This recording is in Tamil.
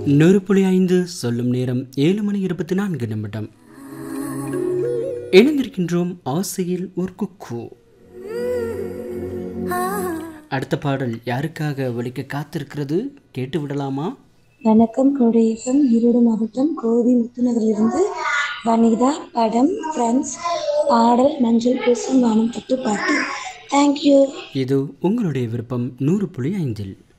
100.5 சொல்லும் நேரம் 7:24 இணைந்திருக்கின்றோம் ஆசையில் ஒரு குக்கு. அடுத்த பாடல் யாருக்காக ஒலிக்க காத்திருக்கிறது கேட்டு விடலாமா? வணக்கம் கோடையப்பம், ஈரோடு மாவட்டம் கோதி முத்துநகரிலிருந்து வனிதா. படம் ஃப்ரெண்ட்ஸ், பாடல் மஞ்சள் பூசும் வானம் பட்டு பாட்டு. தேங்க்யூ. இது உங்களுடைய விருப்பம் 100.5.